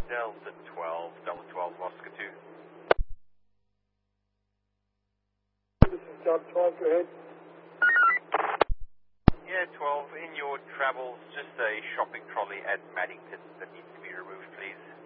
Delta 12, Oscar 2. This is Delta 12, go ahead. Yeah, 12, in your travels, just a shopping trolley at Maddington that needs to be removed, please.